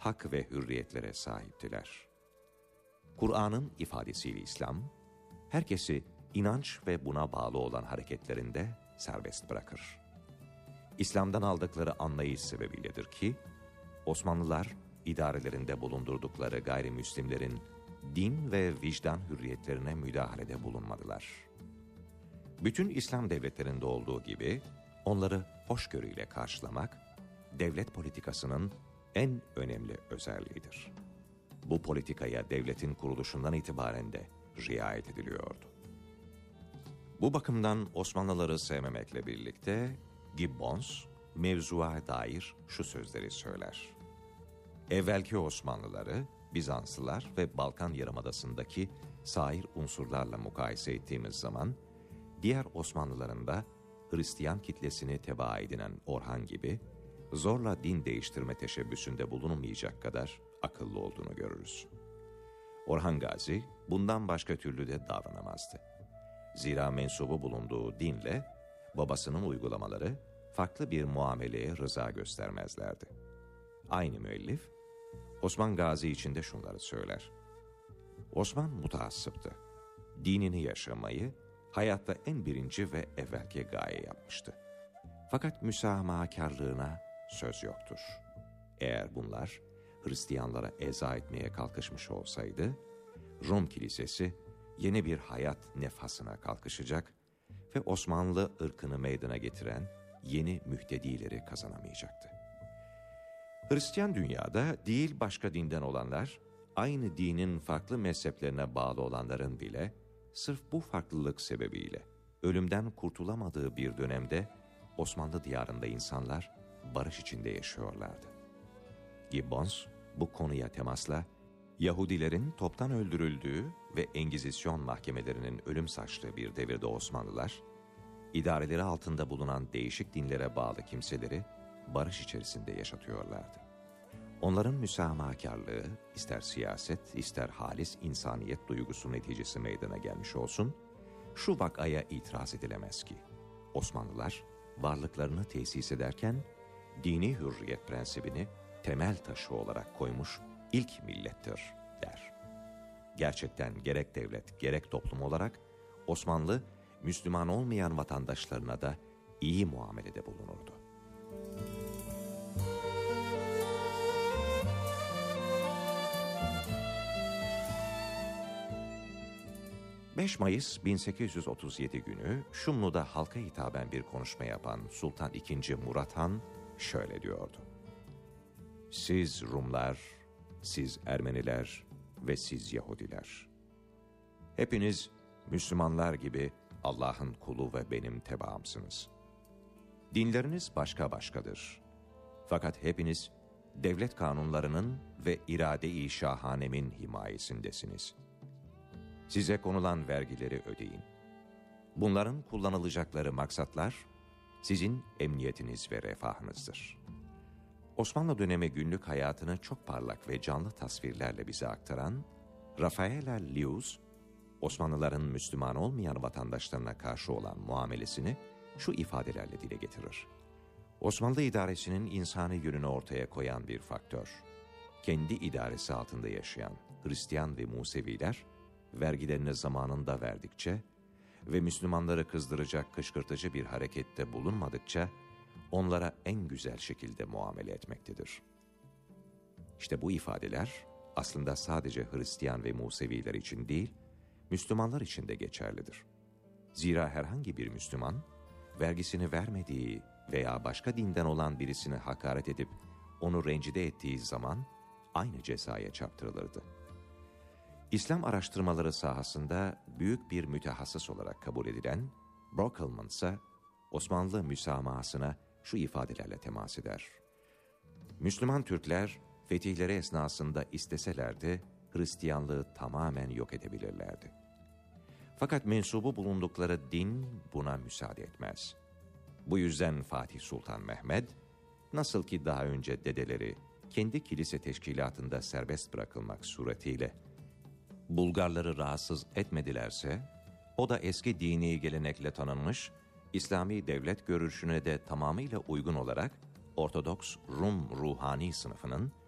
hak ve hürriyetlere sahiptiler. Kur'an'ın ifadesiyle İslam, herkesi inanç ve buna bağlı olan hareketlerinde serbest bırakır. İslam'dan aldıkları anlayış sebebiyledir ki, Osmanlılar idarelerinde bulundurdukları gayrimüslimlerin din ve vicdan hürriyetlerine müdahalede bulunmadılar. Bütün İslam devletlerinde olduğu gibi onları hoşgörüyle karşılamak, devlet politikasının en önemli özelliğidir. Bu politikaya devletin kuruluşundan itibaren de riayet ediliyordu. Bu bakımdan Osmanlıları sevmemekle birlikte Gibbons, mevzuya dair şu sözleri söyler. Evvelki Osmanlıları, Bizanslılar ve Balkan Yarımadası'ndaki sair unsurlarla mukayese ettiğimiz zaman, diğer Osmanlıların da Hristiyan kitlesini tebaa edinen Orhan gibi, zorla din değiştirme teşebbüsünde bulunmayacak kadar akıllı olduğunu görürüz. Orhan Gazi bundan başka türlü de davranamazdı. Zira mensubu bulunduğu dinle babasının uygulamaları farklı bir muameleye rıza göstermezlerdi. Aynı müellif, Osman Gazi için de şunları söyler. Osman mutaassıptı. Dinini yaşamayı hayatta en birinci ve evvelki gaye yapmıştı. Fakat müsamahakarlığına söz yoktur. Eğer bunlar Hristiyanlara eza etmeye kalkışmış olsaydı, Rum Kilisesi yeni bir hayat nefhasına kalkışacak ve Osmanlı ırkını meydana getiren yeni mühtedileri kazanamayacaktı. Hristiyan dünyada değil başka dinden olanlar, aynı dinin farklı mezheplerine bağlı olanların bile sırf bu farklılık sebebiyle ölümden kurtulamadığı bir dönemde Osmanlı diyarında insanlar barış içinde yaşıyorlardı. Gibbons bu konuya temasla Yahudilerin toptan öldürüldüğü ve Engizisyon mahkemelerinin ölüm saçtığı bir devirde Osmanlılar, idareleri altında bulunan değişik dinlere bağlı kimseleri barış içerisinde yaşatıyorlardı. Onların müsamahakarlığı, ister siyaset, ister halis insaniyet duygusu neticesi meydana gelmiş olsun, şu vakaya itiraz edilemez ki, Osmanlılar varlıklarını tesis ederken, dini hürriyet prensibini temel taşı olarak koymuş ilk millettir der. Gerçekten gerek devlet gerek toplum olarak Osmanlı, Müslüman olmayan vatandaşlarına da iyi muamelede bulunurdu. 5 Mayıs 1837 günü Şumlu'da halka hitaben bir konuşma yapan Sultan II. Murat Han şöyle diyordu. Siz Rumlar, siz Ermeniler ve siz Yahudiler. Hepiniz Müslümanlar gibi Allah'ın kulu ve benim tebaamsınız. Dinleriniz başka başkadır. Fakat hepiniz devlet kanunlarının ve irade-i şahanemin himayesindesiniz. Size konulan vergileri ödeyin. Bunların kullanılacakları maksatlar sizin emniyetiniz ve refahınızdır. Osmanlı dönemi günlük hayatını çok parlak ve canlı tasvirlerle bize aktaran Rafaela Lius, Osmanlıların Müslüman olmayan vatandaşlarına karşı olan muamelesini şu ifadelerle dile getirir. Osmanlı idaresinin insani yönünü ortaya koyan bir faktör. Kendi idaresi altında yaşayan Hristiyan ve Museviler, vergilerini zamanında verdikçe ve Müslümanları kızdıracak kışkırtıcı bir harekette bulunmadıkça onlara en güzel şekilde muamele etmektedir. İşte bu ifadeler aslında sadece Hristiyan ve Museviler için değil, Müslümanlar için de geçerlidir. Zira herhangi bir Müslüman, vergisini vermediği veya başka dinden olan birisine hakaret edip onu rencide ettiği zaman aynı cezaya çarptırılırdı. İslam araştırmaları sahasında büyük bir mütehassıs olarak kabul edilen Brockelmann ise Osmanlı müsamahasına şu ifadelerle temas eder. Müslüman Türkler fetihleri esnasında isteselerdi Hristiyanlığı tamamen yok edebilirlerdi. Fakat mensubu bulundukları din buna müsaade etmez. Bu yüzden Fatih Sultan Mehmed, nasıl ki daha önce dedeleri kendi kilise teşkilatında serbest bırakılmak suretiyle Bulgarları rahatsız etmedilerse, o da eski dini gelenekle tanınmış, İslami devlet görüşüne de tamamıyla uygun olarak Ortodoks Rum ruhani sınıfının